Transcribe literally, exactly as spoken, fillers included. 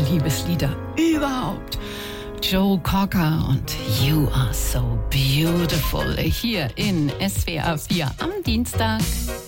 Liebeslieder überhaupt. Joe Cocker und You Are So Beautiful hier in S W R vier am Dienstag.